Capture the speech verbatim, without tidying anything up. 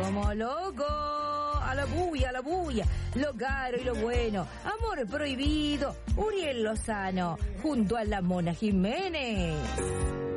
como loco. A la bulla, a la bulla, lo caro y lo bueno. Amor prohibido, Uriel Lozano, junto a la Mona Jiménez.